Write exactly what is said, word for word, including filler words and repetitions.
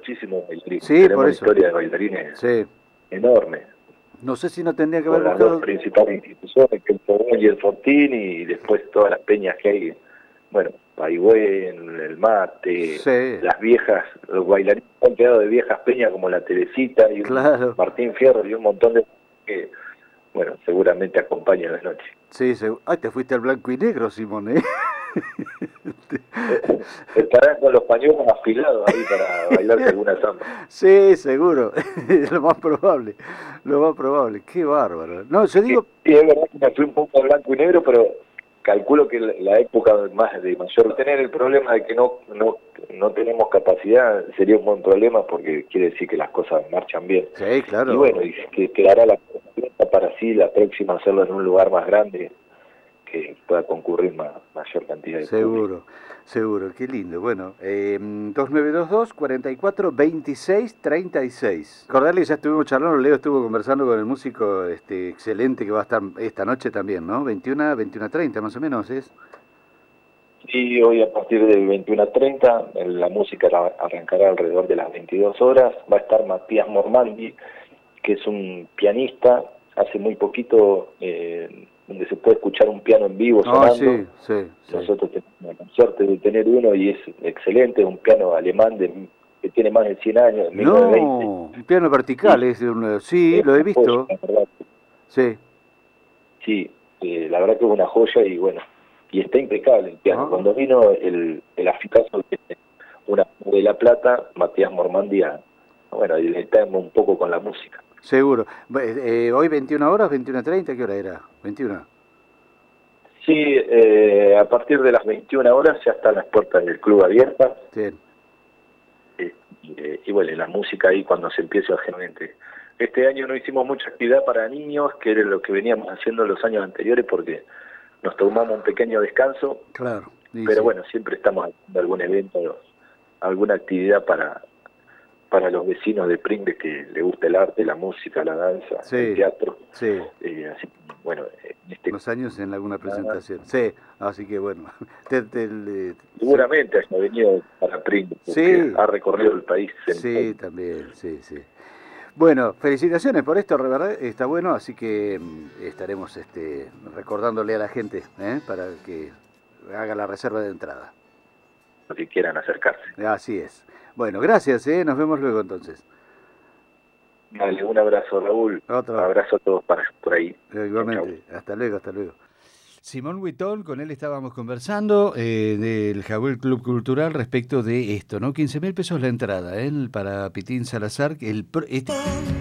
muchísimos bailarines. Sí, Tenemos por una eso. historia de bailarines Sí. enorme. No sé si no tendría que haber Con las dos buscado... principales instituciones, que el Fogón y el Fortín, y después todas las peñas que hay. Bueno, Paigüen, el Mate, Sí, las viejas, los bailarines han quedado de viejas peñas como la Teresita y un claro. Martín Fierro y un montón de que, bueno, seguramente acompañan la noche. Sí, segu- Ay, te fuiste al blanco y negro, Simón, ¿eh? Eh, Estarán con los pañuelos afilados ahí para bailarse alguna samba. Sí, seguro. Lo más probable. Lo más probable. Qué bárbaro. No, yo Sí, digo... sí, es verdad que me fui un poco a blanco y negro, pero calculo que la, la época más de mayor tener el problema de que no, no, no tenemos capacidad sería un buen problema porque quiere decir que las cosas marchan bien. Sí, Y bueno, claro. y que quedará la cosa para así la próxima hacerlo en un lugar más grande que pueda concurrir ma- mayor cantidad de público. Seguro, seguro, qué lindo. Bueno, eh, dos nueve dos dos, cuatro cuatro, dos seis tres seis. Recordarle que ya estuvimos charlando, Leo estuvo conversando con el músico este, excelente que va a estar esta noche también, ¿no? veintiuno, veintiuno treinta más o menos es. Y hoy a partir de veintiuno treinta la música la- arrancará alrededor de las veintidós horas. Va a estar Matías Mormandi, que es un pianista, hace muy poquito, eh, donde se puede escuchar un piano en vivo Ah, sí, sonando. sí, sí. Nosotros tenemos la suerte de tener uno y es excelente, un piano alemán de, que tiene más de cien años, de mil novecientos veinte, No, un piano vertical, y es un- sí, es lo he una joya, visto. la verdad. Sí. Sí, eh, la verdad que es una joya y bueno, y está impecable el piano. Ah, Cuando vino el, el aficazo de una de La Plata, Matías Mormandia, bueno, diletamos un poco con la música. seguro. Eh, eh, hoy veintiuna horas, veintiuno treinta, ¿qué hora era? veintiuno. Sí, eh, a partir de las veintiuna horas ya están las puertas del club abiertas, Bien. eh, y, eh, y bueno, la música ahí cuando se empiece urgentemente. Este año no hicimos mucha actividad para niños, que era lo que veníamos haciendo los años anteriores, porque nos tomamos un pequeño descanso, Claro, pero dice. bueno, siempre estamos haciendo algún evento, alguna actividad para, para los vecinos de Pringles que les gusta el arte, la música, la danza, el Sí, teatro. sí. Eh, así que, bueno, en este Unos años en alguna nada, presentación. Sí, así que bueno. Te- te- le- se- seguramente haya venido para Pringles, porque sí, ha recorrido el país entero. sí, también, sí, sí. Bueno, felicitaciones por esto, de verdad, está bueno, así que mm, estaremos este, recordándole a la gente, ¿eh? Para que haga la reserva de entrada. Los que quieran acercarse. Así es. Bueno, gracias, ¿eh? Nos vemos luego entonces. Dale, un abrazo, Raúl. Otro. Abrazo a todos para, por ahí. Eh, Chau, chau. Igualmente. Hasta luego, hasta luego. Simón Huitón, con él estábamos conversando eh, del Jawel Club Cultural respecto de esto, ¿no? quince mil pesos la entrada, ¿eh? Para Pitín Salazar. El, pro- este,